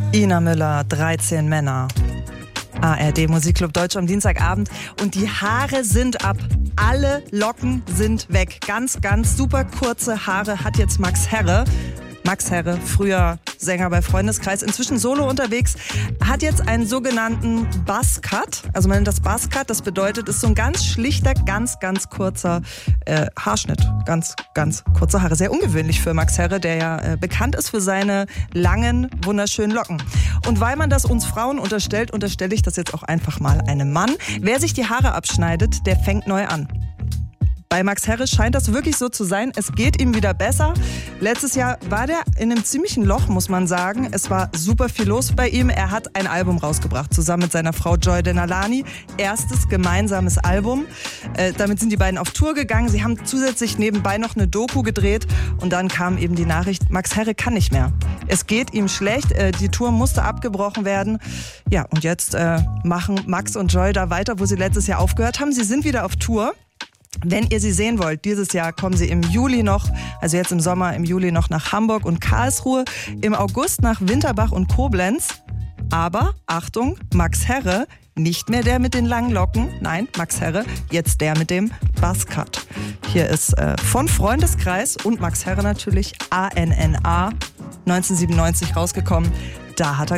Ina Müller, 13 Männer. ARD Musikclub Deutsch am Dienstagabend und die Haare sind ab. Alle Locken sind weg. Ganz, ganz super kurze Haare hat jetzt Max Herre. Max Herre, früher Sänger bei Freundeskreis, inzwischen solo unterwegs, hat jetzt einen sogenannten Buzzcut. Also man nennt das Buzzcut, das bedeutet, ist so ein ganz schlichter, ganz, ganz kurzer Haarschnitt. Ganz, ganz kurze Haare. Sehr ungewöhnlich für Max Herre, der ja bekannt ist für seine langen, wunderschönen Locken. Und weil man das uns Frauen unterstellt, unterstelle ich das jetzt auch einfach mal einem Mann. Wer sich die Haare abschneidet, der fängt neu an. Bei Max Herre scheint das wirklich so zu sein. Es geht ihm wieder besser. Letztes Jahr war der in einem ziemlichen Loch, muss man sagen. Es war super viel los bei ihm. Er hat ein Album rausgebracht, zusammen mit seiner Frau Joy Denalani. Erstes gemeinsames Album. Damit sind die beiden auf Tour gegangen. Sie haben zusätzlich nebenbei noch eine Doku gedreht. Und dann kam eben die Nachricht, Max Herre kann nicht mehr. Es geht ihm schlecht. Die Tour musste abgebrochen werden. Ja, und jetzt machen Max und Joy da weiter, wo sie letztes Jahr aufgehört haben. Sie sind wieder auf Tour. Wenn ihr sie sehen wollt, dieses Jahr kommen sie im Juli noch, also jetzt im Sommer, im Juli noch nach Hamburg und Karlsruhe, im August nach Winterbach und Koblenz. Aber, Achtung, Max Herre, nicht mehr der mit den langen Locken, nein, Max Herre, jetzt der mit dem Buzzcut. Hier ist von Freundeskreis und Max Herre natürlich, ANNA, 1997 rausgekommen. Da hat er